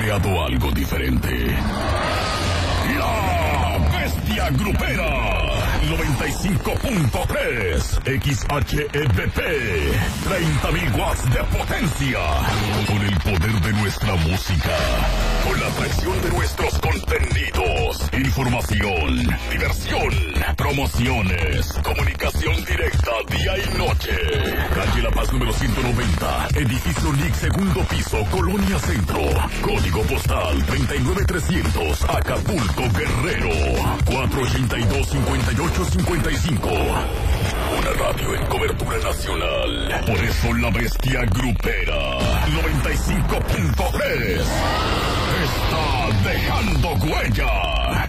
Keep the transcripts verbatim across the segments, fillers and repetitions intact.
creado algo diferente. La Bestia Grupera. noventa y cinco punto tres X H E B P. treinta mil watts de potencia. Con el poder de nuestra música. Con la atracción de nuestros contenidos. Información, diversión, promociones, comunicación directa día y noche. Calle La Paz número ciento noventa. Edificio N I C, segundo piso, Colonia Centro. Código postal treinta y nueve trescientos, Acapulco, Guerrero. cuatro ochenta y dos, cincuenta y ocho cincuenta y cinco. Una radio en cobertura nacional. Por eso la Bestia Grupera noventa y cinco punto tres está dejando huella.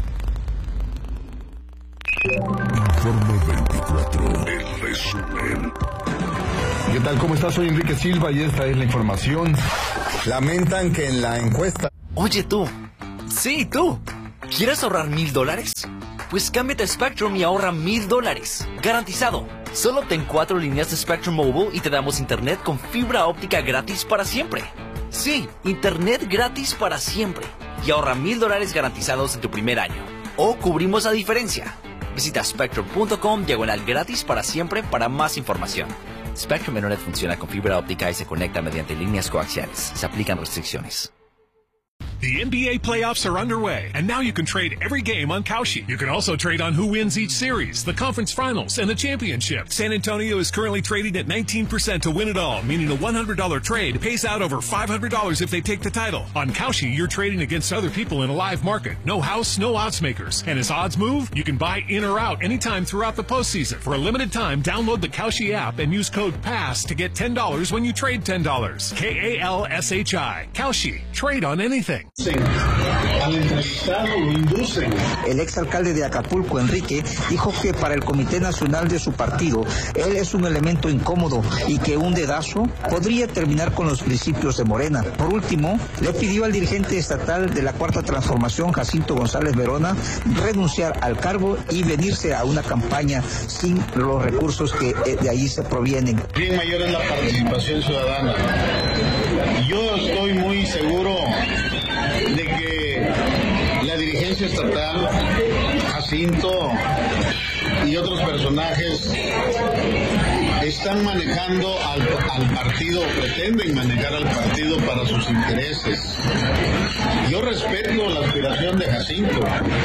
Informe veinticuatro, el resumen. ¿Qué tal? ¿Cómo estás? Soy Enrique Silva y esta es la información. Lamentan que en la encuesta... Oye tú, sí tú, ¿quieres ahorrar mil dólares? Pues cámbiate a Spectrum y ahorra mil dólares. Garantizado. Solo ten cuatro líneas de Spectrum Mobile y te damos internet con fibra óptica gratis para siempre. Sí, internet gratis para siempre. Y ahorra mil dólares garantizados en tu primer año. O cubrimos la diferencia. Visita spectrum punto com diagonal gratis para siempre para más información. Spectrum Internet funciona con fibra óptica y se conecta mediante líneas coaxiales. Se aplican restricciones. The N B A playoffs are underway, and now you can trade every game on Kalshi. You can also trade on who wins each series, the conference finals, and the championship. San Antonio is currently trading at nineteen percent to win it all, meaning a one hundred dollars trade pays out over five hundred dollars if they take the title. On Kalshi, you're trading against other people in a live market. No house, no odds makers. And as odds move, you can buy in or out anytime throughout the postseason. For a limited time, download the Kalshi app and use code PASS to get ten dollars when you trade ten dollars. K A L S H I. Kalshi. Trade on anything. Al entrevistado lo inducen. El exalcalde de Acapulco, Enrique, dijo que para el Comité Nacional de su partido, él es un elemento incómodo y que un dedazo podría terminar con los principios de Morena. Por último, le pidió al dirigente estatal de la Cuarta Transformación, Jacinto González Verona, renunciar al cargo y venirse a una campaña sin los recursos que de ahí se provienen. Bien mayor es la participación ciudadana. Yo estoy muy seguro de que la dirigencia estatal, Jacinto y otros personajes están manejando al, al partido, pretenden manejar al partido para sus intereses. Yo respeto la aspiración de Jacinto.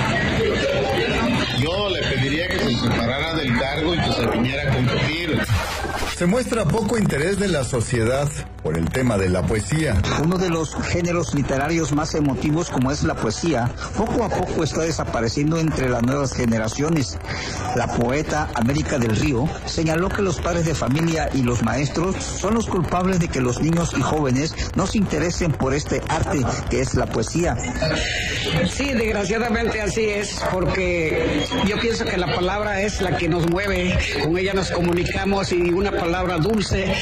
Yo le pediría que se separara del cargo y que se viniera a competir. Se muestra poco interés de la sociedad por el tema de la poesía. Uno de los géneros literarios más emotivos, como es la poesía, poco a poco está desapareciendo entre las nuevas generaciones. La poeta América del Río señaló que los padres de familia y los maestros son los culpables de que los niños y jóvenes no se interesen por este arte que es la poesía. Sí, desgraciadamente así es, porque yo pienso que la palabra es la que nos mueve, con ella nos comunicamos y una palabra dulce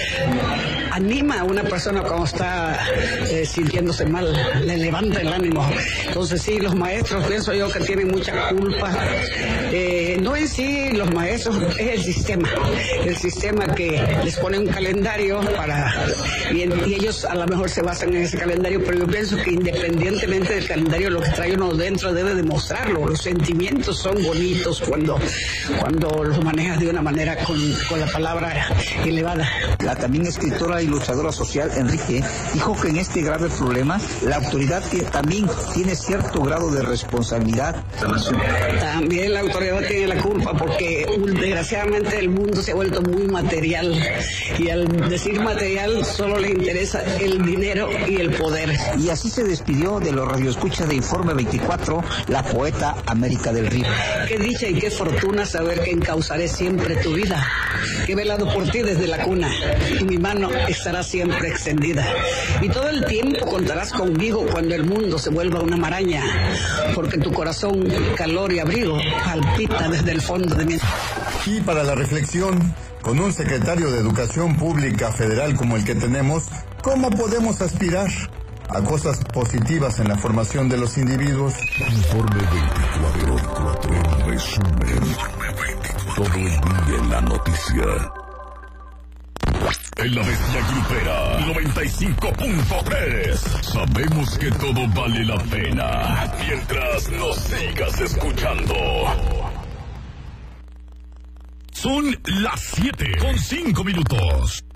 anima a una persona cuando está eh, sintiéndose mal, le levanta el ánimo. Entonces sí, los maestros pienso yo que tienen mucha culpa. Eh, no en sí los maestros, es el sistema, el sistema que les pone un calendario para y, en, y ellos a lo mejor se basan en ese calendario, pero yo pienso que independientemente del calendario, lo que trae uno dentro debe demostrarlo. Los sentimientos son bonitos cuando, cuando los manejas de una manera con, con la palabra elevada. La también escritora y luchadora social Enrique dijo que en este grave problema la autoridad también tiene cierto grado de responsabilidad. También la autoridad tiene la culpa porque desgraciadamente el mundo se ha vuelto muy material y al decir material solo le interesa el dinero y el poder. Y así se despidió de los radioescuchas de Informe veinticuatro la poeta América del Río. Qué dicha y qué fortuna saber que encauzaré siempre tu vida, que he velado por ti desde la cuna y mi mano estará siempre extendida. Y todo el tiempo contarás conmigo cuando el mundo se vuelva una maraña, porque tu corazón, calor y abrigo palpita desde el fondo de mi... Y para la reflexión, con un secretario de Educación Pública Federal como el que tenemos, ¿cómo podemos aspirar a cosas positivas en la formación de los individuos? Informe veinticuatro, en resumen. Todo el día en la noticia. en la Bestia Grupera noventa y cinco punto tres. Sabemos que todo vale la pena mientras nos sigas escuchando. Son las siete con cinco minutos.